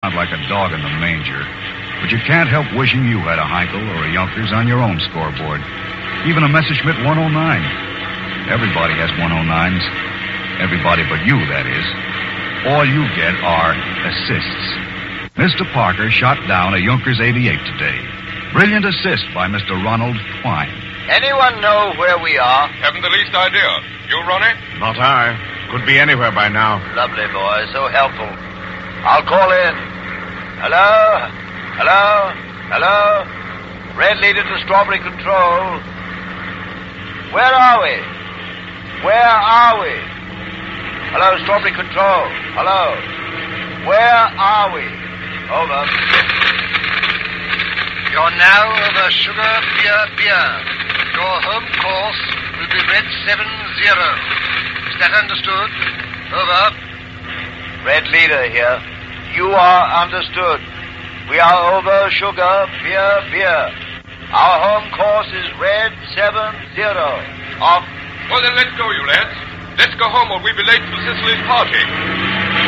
Not like a dog in the manger. But you can't help wishing you had a Heinkel or a Junkers on your own scoreboard. Even a Messerschmitt 109. Everybody has 109s. Everybody but you, that is. All you get are assists. Mr. Parker shot down a Junkers 88 today. Brilliant assist by Mr. Ronald Twine. Anyone know where we are? Haven't the least idea. You, Ronnie? Not I. Could be anywhere by now. Lovely, boy. So helpful. I'll call in. Hello? Hello? Hello? Red leader to Strawberry Control. Where are we? Where are we? Hello, Strawberry Control. Hello? Where are we? Over. You're now over Sugar Beer. Your home course will be Red 70. Is that understood? Over. Red leader here. You are understood. We are over Sugar Beer. Our home course is Red 70. Off. Well, then let's go, you lads. Let's go home or we'll be late for Cicely's party.